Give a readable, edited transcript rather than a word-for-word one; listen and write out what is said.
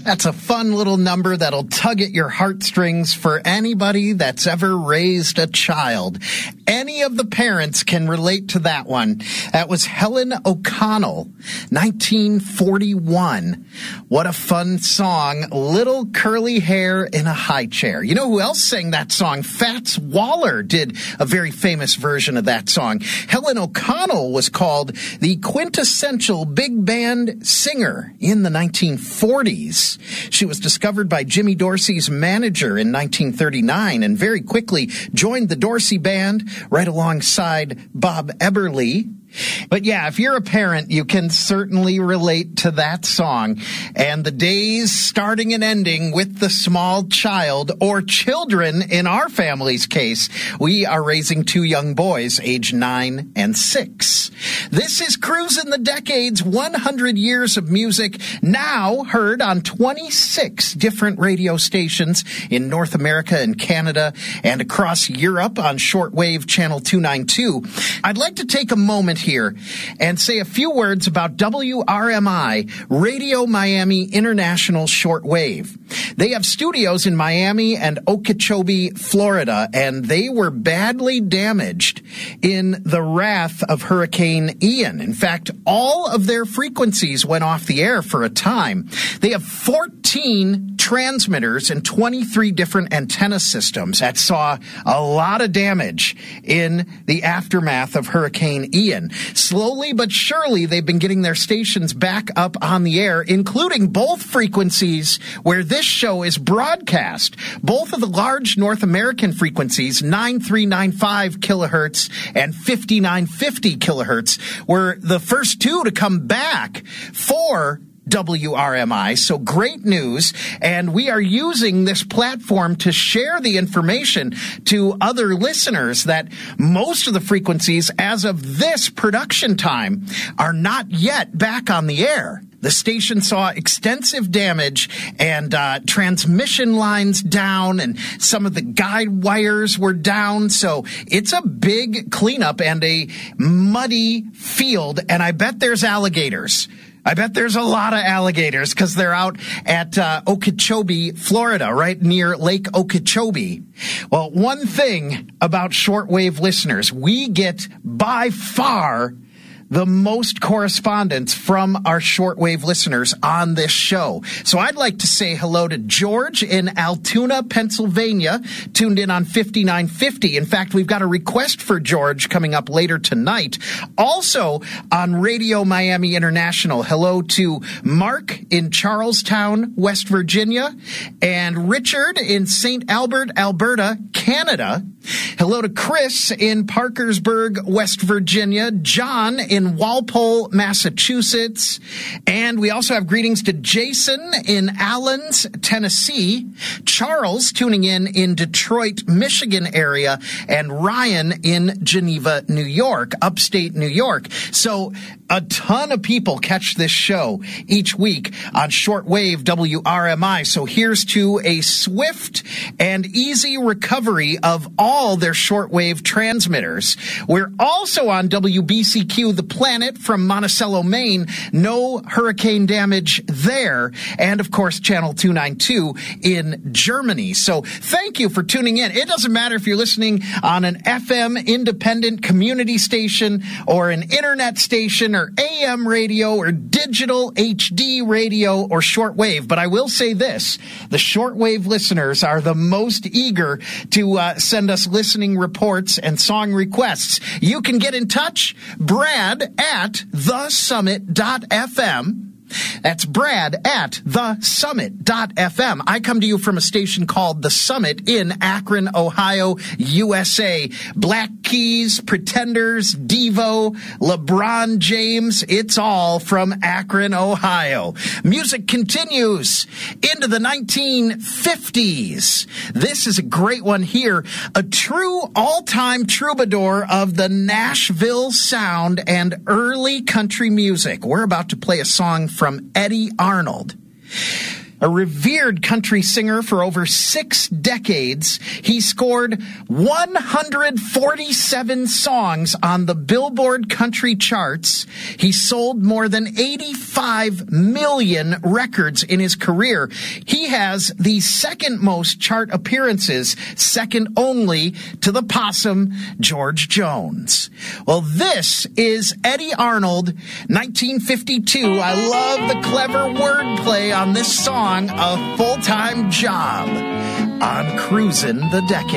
That's a fun little number that'll tug at your heartstrings for anybody that's ever raised a child. Any of the parents can relate to that one. That was Helen O'Connell, 1941. What a fun song. Little curly hair in a high chair. You know who else sang that song? Fats Waller did a very famous version of that song. Helen O'Connell was called the quintessential big band singer in the 1940s. She was discovered by Jimmy Dorsey's manager in 1939 and very quickly joined the Dorsey Band right alongside Bob Eberly. But yeah, if you're a parent, you can certainly relate to that song. And the days starting and ending with the small child, or children in our family's case. We are raising two young boys, age 9 and 6. This is Cruisin' the Decades, 100 years of music, now heard on 26 different radio stations in North America and Canada and across Europe on shortwave channel 292. I'd like to take a moment here and say a few words about WRMI, Radio Miami International Shortwave. They have studios in Miami and Okeechobee, Florida, and they were badly damaged in the wrath of Hurricane Ian. In fact, all of their frequencies went off the air for a time. They have 14 transmitters and 23 different antenna systems that saw a lot of damage in the aftermath of Hurricane Ian. Slowly but surely, they've been getting their stations back up on the air, including both frequencies where this show is broadcast. Both of the large North American frequencies, 9395 kilohertz and 5950 kilohertz, were the first two to come back for WRMI. So great news. And we are using this platform to share the information to other listeners that most of the frequencies as of this production time are not yet back on the air. The station saw extensive damage and transmission lines down, and some of the guide wires were down. So it's a big cleanup and a muddy field, and I bet there's alligators. I bet there's a lot of alligators because they're out at Okeechobee, Florida, right near Lake Okeechobee. Well, one thing about shortwave listeners, we get by far the most correspondence from our shortwave listeners on this show. So I'd like to say hello to George in Altoona, Pennsylvania, tuned in on 5950. In fact, we've got a request for George coming up later tonight. Also on Radio Miami International, hello to Mark in Charlestown, West Virginia, and Richard in St. Albert, Alberta, Canada. Hello to Chris in Parkersburg, West Virginia, John in Walpole, Massachusetts, and we also have greetings to Jason in Allen's, Tennessee, Charles tuning in Detroit, Michigan area, and Ryan in Geneva, New York, upstate New York. So a ton of people catch this show each week on shortwave WRMI. So here's to a swift and easy recovery of all their shortwave transmitters. We're also on WBCQ, The Planet from Monticello, Maine. No hurricane damage there. And of course, channel 292 in Germany. So thank you for tuning in. It doesn't matter if you're listening on an FM independent community station or an internet station or AM radio or digital HD radio or shortwave. But I will say this, the shortwave listeners are the most eager to send us listening reports and song requests. You can get in touch, Brad at thesummit.fm. That's Brad at thesummit.fm. I come to you from a station called The Summit in Akron, Ohio, USA. Black Keys, Pretenders, Devo, LeBron James, it's all from Akron, Ohio. Music continues into the 1950s. This is a great one here. A true all-time troubadour of the Nashville sound and early country music. We're about to play a song from Eddie Arnold. A revered country singer for over 6 decades, he scored 147 songs on the Billboard country charts. He sold more than 85 million records in his career. He has the second most chart appearances, second only to the possum George Jones. Well, this is Eddie Arnold, 1952. I love the clever wordplay on this song, A Full-Time Job, on Cruisin' the Decade.